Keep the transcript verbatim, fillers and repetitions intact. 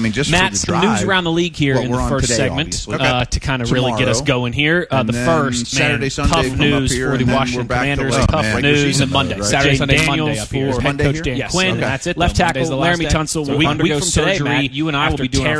mean, just Matt, for the some drive. news around the league here Well, in we're the on first today, segment obviously. uh, Okay. to kind of really get us Tomorrow. going here. Uh, And the then first, Saturday, man, Sunday tough come up news here, for the and then Washington we're back to Commanders. late, Tough man. news. Regular And season Monday. mode, right? Saturday, Jay Sunday, Daniels Monday up here. for Head Monday coach here? Dan Yes, Quinn. okay. That's it. Left though. tackle Monday's the last Laramie day. Tunsil So will week, undergo week from today, surgery Matt, you and I will after be doing our